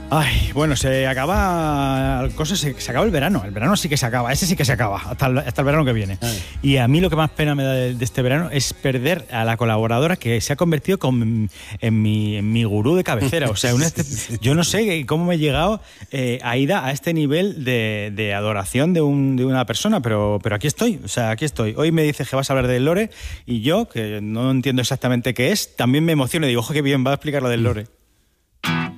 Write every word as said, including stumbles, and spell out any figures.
Ay, bueno, se acaba cosas, se, se acaba el verano. El verano sí que se acaba, ese sí que se acaba, hasta el, hasta el verano que viene. Ay. Y a mí lo que más pena me da de, de este verano es perder a la colaboradora que se ha convertido con, en, mi, en mi gurú de cabecera. O sea, una, yo no sé cómo me he llegado eh, a ir a este nivel de, de adoración de, un, de una persona, pero, pero aquí estoy, o sea, aquí estoy. Hoy me dices que vas a hablar del lore y yo, que no entiendo exactamente qué es, también me emociono y digo, ojo, qué bien, va a explicar lo del lore.